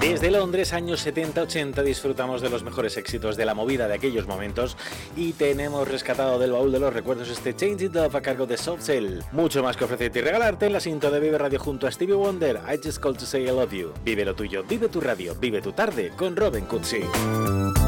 Desde Londres, años 70-80, disfrutamos de los mejores éxitos de la movida de aquellos momentos y tenemos rescatado del baúl de los recuerdos este Change It Up a cargo de Soft Cell. Mucho más que ofrecerte y regalarte en la cinta de Vive Radio junto a Stevie Wonder, I Just Called to Say I Love You. Vive lo tuyo, vive tu radio, vive tu tarde con Robin Cutsi.